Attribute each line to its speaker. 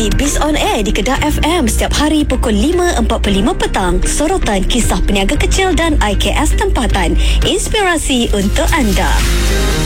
Speaker 1: Ikuti Biz on Air di Kedah FM setiap hari pukul 5.45 petang. Sorotan kisah peniaga kecil dan IKS tempatan. Inspirasi untuk anda.